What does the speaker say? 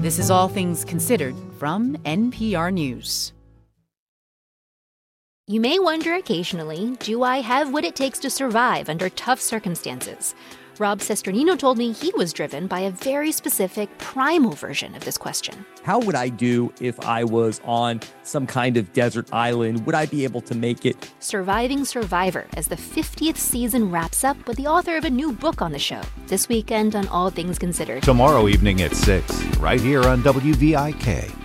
This is All Things Considered from NPR News. You may wonder occasionally, do I have what it takes to survive under tough circumstances? Rob Cesternino told me he was driven by a very specific primal version of this question. How would I do if I was on some kind of desert island? Would I be able to make it? Surviving Survivor, as the 50th season wraps up with the author of a new book on the show. This weekend on All Things Considered. Tomorrow evening at 6, right here on WVIK.